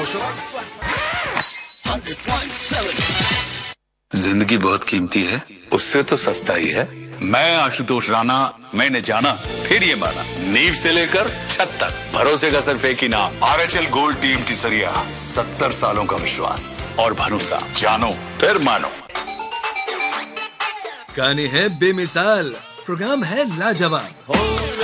जिंदगी बहुत कीमती है, उससे तो सस्ता ही है। मैं आशुतोष राणा, मैंने जाना फिर ये माना, नींव से लेकर छत तक भरोसे का सिर्फ एक ही नाम, आरएचएल गोल्ड टीम टिसरिया। 70 सालों का विश्वास और भरोसा, जानो फिर मानो। गाने हैं बेमिसाल, प्रोग्राम है लाजवाब।